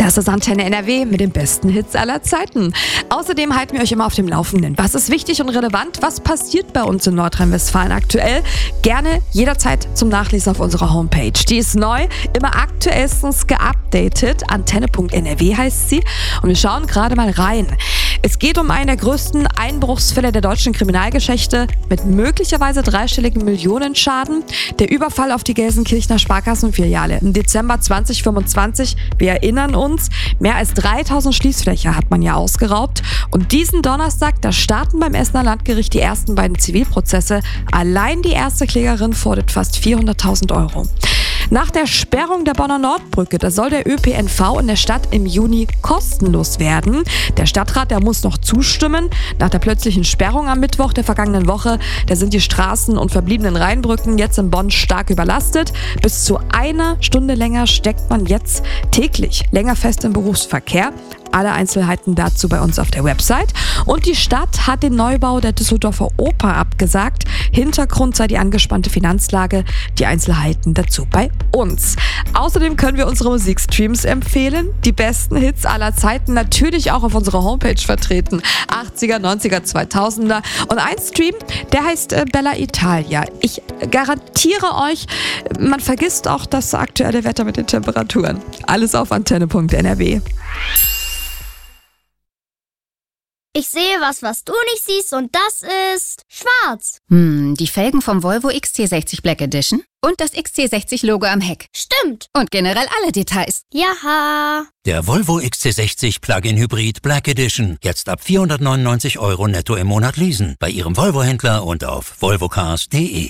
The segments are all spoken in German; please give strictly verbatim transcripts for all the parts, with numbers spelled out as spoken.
Das ist Antenne N R W mit den besten Hits aller Zeiten. Außerdem halten wir euch immer auf dem Laufenden. Was ist wichtig und relevant? Was passiert bei uns in Nordrhein-Westfalen aktuell? Gerne jederzeit zum Nachlesen auf unserer Homepage. Die ist neu, immer aktuellstens geupdatet. Antenne Punkt N R W heißt sie. Und wir schauen gerade mal rein. Es geht um einen der größten Einbruchsfälle der deutschen Kriminalgeschichte mit möglicherweise dreistelligen Millionenschaden. Der Überfall auf die Gelsenkirchener Sparkassenfiliale im Dezember zwanzig fünfundzwanzig. Wir erinnern uns, mehr als dreitausend Schließfächer hat man ja ausgeraubt. Und diesen Donnerstag, da starten beim Essener Landgericht die ersten beiden Zivilprozesse. Allein die erste Klägerin fordert fast vierhunderttausend Euro. Nach der Sperrung der Bonner Nordbrücke, da soll der Ö P N V in der Stadt im Juni kostenlos werden. Der Stadtrat, der muss noch zustimmen. Nach der plötzlichen Sperrung am Mittwoch der vergangenen Woche, da sind die Straßen und verbliebenen Rheinbrücken jetzt in Bonn stark überlastet. Bis zu einer Stunde länger steckt man jetzt täglich länger fest im Berufsverkehr. Alle Einzelheiten dazu bei uns auf der Website. Und die Stadt hat den Neubau der Düsseldorfer Oper abgesagt. Hintergrund sei die angespannte Finanzlage. Die Einzelheiten dazu bei uns. Außerdem können wir unsere Musikstreams empfehlen. Die besten Hits aller Zeiten natürlich auch auf unserer Homepage vertreten. achtziger, neunziger, zweitausender. Und ein Stream, der heißt äh, Bella Italia. Ich garantiere euch, man vergisst auch das aktuelle Wetter mit den Temperaturen. Alles auf Antenne Punkt N R W. Ich sehe was, was du nicht siehst, und das ist schwarz. Hm, die Felgen vom Volvo X C sechzig Black Edition und das X C sechzig Logo am Heck. Stimmt. Und generell alle Details. Jaha. Der Volvo X C sechzig Plug-in Hybrid Black Edition. Jetzt ab vierhundertneunundneunzig Euro netto im Monat leasen. Bei Ihrem Volvo-Händler und auf volvocars punkt de.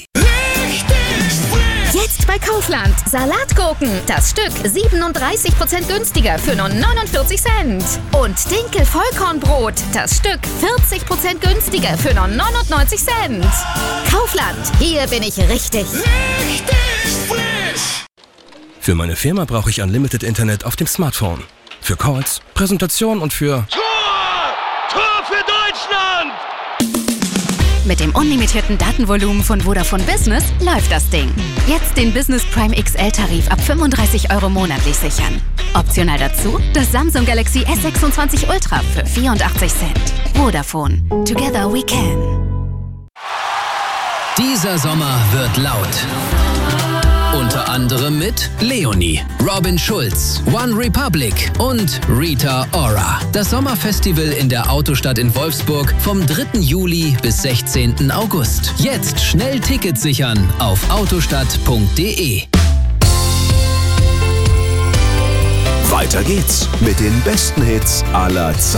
Jetzt bei Kaufland. Salatgurken. Das Stück siebenunddreißig Prozent günstiger für nur neunundvierzig Cent. Und Dinkel-Vollkornbrot. Das Stück vierzig Prozent günstiger für nur neunundneunzig Cent. Kaufland. Hier bin ich richtig. Richtig frisch. Für meine Firma brauche ich Unlimited Internet auf dem Smartphone. Für Calls, Präsentationen und für... Tor! Tor für Deutschland! Mit dem unlimitierten Datenvolumen von Vodafone Business läuft das Ding. Jetzt den Business Prime X L-Tarif ab fünfunddreißig Euro monatlich sichern. Optional dazu das Samsung Galaxy S sechsundzwanzig Ultra für vierundachtzig Cent. Vodafone. Together we can. Dieser Sommer wird laut. Unter anderem mit Leonie, Robin Schulz, One Republic und Rita Ora. Das Sommerfestival in der Autostadt in Wolfsburg vom dritten Juli bis sechzehnten August. Jetzt schnell Tickets sichern auf autostadt punkt de. Weiter geht's mit den besten Hits aller Zeiten.